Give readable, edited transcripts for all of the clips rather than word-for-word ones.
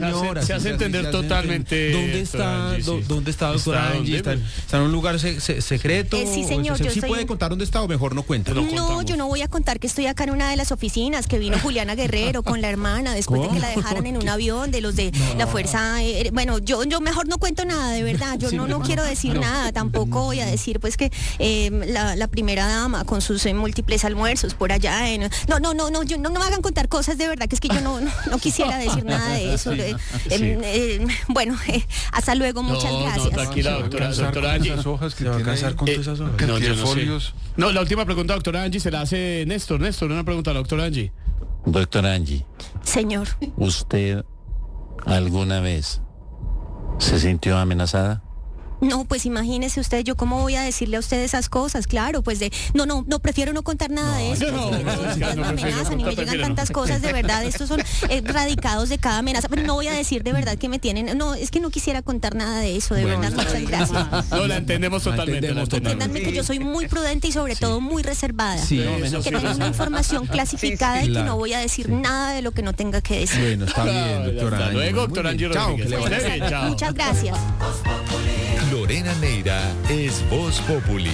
señora. Se hace entender totalmente. ¿Dónde está, ¿dónde está doctora Angie? ¿Está en un lugar secreto? Sí, señor. ¿Sí puede contar dónde está o mejor no cuenta? No, yo no voy a contar que estoy acá en una de las oficinas, que vino Juliana Guerrero con la hermana después de que la dejaran en un avión de los de la Fuerza Aérea. Bueno, yo mejor no cuento nada, de verdad. Yo no quiero decir nada. Tampoco voy a decir pues que la primera dama con sus múltiples almuerzos por allá. No me hagan contar cosas de verdad, que es que yo no quisiera decir nada de eso. Bueno, hasta luego, muchas gracias. No, tranquila, doctora Angie. ¿Se va a casar con todas esas hojas? No, yo no sé. No, la última pregunta, doctora Angie, se la hace Néstor, una pregunta a la doctora Angie. Doctora Angie. Señor. ¿Usted alguna vez se sintió amenazada? No, pues imagínese usted, yo cómo voy a decirle a usted esas cosas, claro, pues no, prefiero no contar nada de eso. No, me amenazan y me llegan tantas cosas, de verdad, estos son radicados de cada amenaza, pero no voy a decir de verdad que me tienen, no, es que no quisiera contar nada de eso, de verdad, muchas gracias. No, la entendemos totalmente. Entiéndanme que yo soy muy prudente y sobre todo muy reservada, que tengo una información clasificada y que no voy a decir nada de lo que no tenga que decir. Bueno, está bien, doctora. Hasta luego, doctora Angie Rodríguez. Chao. Muchas gracias. Lorena Neira es Voz Populi.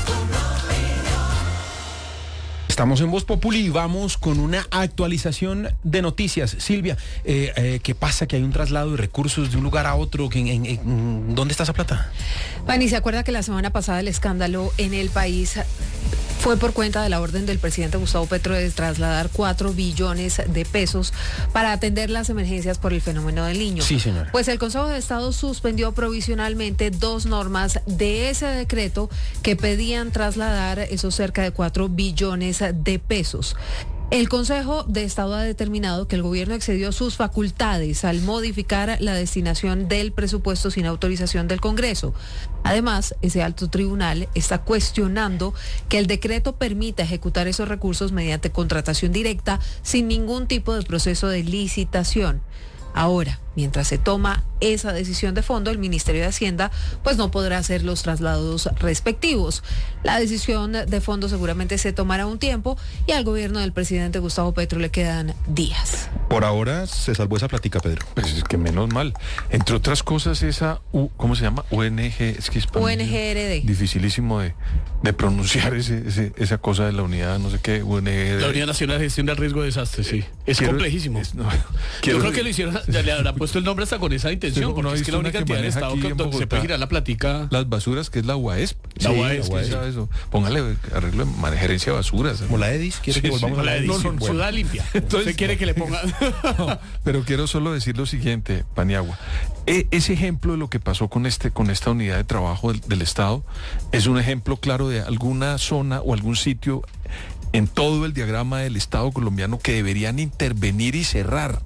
Estamos en Voz Populi y vamos con una actualización de noticias. Silvia, ¿qué pasa? Que hay un traslado de recursos de un lugar a otro. ¿Dónde está esa plata? Pani, ¿se acuerda que la semana pasada el escándalo en el país fue por cuenta de la orden del presidente Gustavo Petro de trasladar 4 billones de pesos para atender las emergencias por el fenómeno del Niño? Sí, señora. Pues el Consejo de Estado suspendió provisionalmente 2 normas de ese decreto que pedían trasladar esos cerca de 4 billones de pesos. El Consejo de Estado ha determinado que el gobierno excedió sus facultades al modificar la destinación del presupuesto sin autorización del Congreso. Además, ese alto tribunal está cuestionando que el decreto permita ejecutar esos recursos mediante contratación directa sin ningún tipo de proceso de licitación. Ahora, mientras se toma esa decisión de fondo, el Ministerio de Hacienda pues no podrá hacer los traslados respectivos. La decisión de fondo seguramente se tomará un tiempo y al gobierno del presidente Gustavo Petro le quedan días. Por ahora se salvó esa plática, Pedro. Pues es que menos mal. Entre otras cosas, esa ¿cómo se llama? UNG, es que es UNGRD. Dificilísimo de pronunciar esa cosa de la unidad, no sé qué, UNGRD. La Unidad Nacional de Gestión del Riesgo de Desastre, sí. Es complejísimo. Yo creo que lo hicieron, ya le habrá puesto el nombre hasta con esa intención, porque es que la única entidad del Estado donde se puede girar la platica. Las basuras, que es la UAESP. La UAESP, sí. Eso. Póngale arreglo de gerencia de basuras. Como la EDIS, ¿quiere que volvamos a la EDIS? No, Ciudad Limpia. Entonces, ¿usted quiere que le ponga? No, pero quiero solo decir lo siguiente, Paniagua. Ese ejemplo de lo que pasó con esta unidad de trabajo del Estado es un ejemplo claro de alguna zona o algún sitio en todo el diagrama del Estado colombiano que deberían intervenir y cerrar.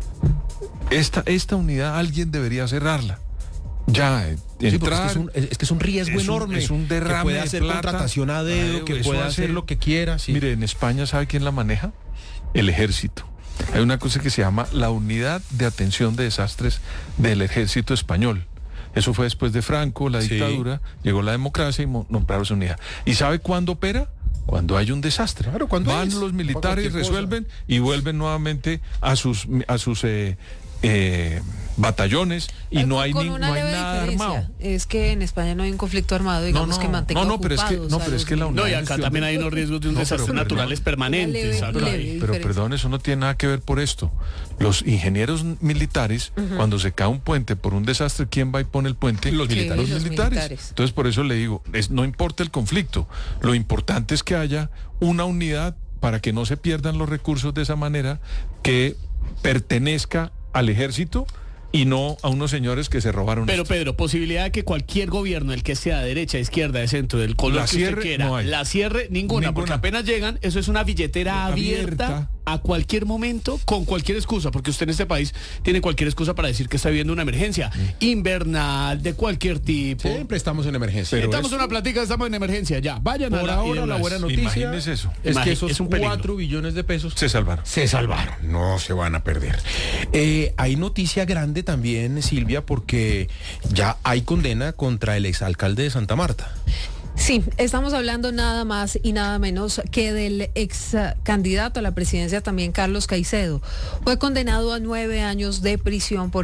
Esta unidad alguien debería cerrarla. Ya, entrar, sí, es que es un riesgo enorme. Es un derrame, que puede hacer de plata, contratación a dedo, que puede hacer lo que quiera. Sí. Mire, en España, ¿sabe quién la maneja? El ejército. Hay una cosa que se llama la Unidad de Atención de Desastres del Ejército Español. Eso fue después de Franco, la dictadura, llegó la democracia y nombraron esa unidad. ¿Y sabe cuándo opera? Cuando hay un desastre. Claro, cuando van los militares, resuelven y vuelven nuevamente a sus batallones y no hay nada armado. Es que en España no hay un conflicto armado, digamos, que mantenga ocupados. Pero es que la unidad. No, y acá también hay unos riesgos de un desastre naturales permanentes. Pero perdón, eso no tiene nada que ver por esto. Los ingenieros militares, cuando se cae un puente por un desastre, ¿quién va y pone el puente? Los militares. Los militares. Entonces, por eso le digo, no importa el conflicto, lo importante es que haya una unidad para que no se pierdan los recursos de esa manera, que pertenezca al ejército y no a unos señores que se robaron. Pero Pedro, posibilidad de que cualquier gobierno, el que sea de derecha, de izquierda, de centro, del color que usted quiera, no hay. la cierre ninguna, porque apenas llegan, eso es una billetera abierta a cualquier momento, con cualquier excusa, porque usted en este país tiene cualquier excusa para decir que está viviendo una emergencia invernal, de cualquier tipo. Siempre estamos en emergencia. Estamos en una plática, estamos en emergencia, ya. Vayan por ahora, la buena noticia eso. Es que esos 4 billones de pesos se salvaron. No se van a perder. Hay noticia grande también, Silvia, porque ya hay condena contra el exalcalde de Santa Marta. Sí, estamos hablando nada más y nada menos que del ex candidato a la presidencia también, Carlos Caicedo. Fue condenado a 9 años de prisión por